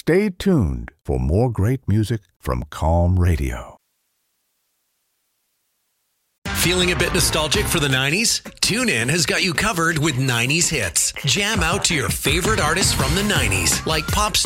Stay tuned for more great music from Calm Radio. Feeling a bit nostalgic for the 90s? TuneIn has got you covered with 90s hits. Jam out to your favorite artists from the 90s, like pop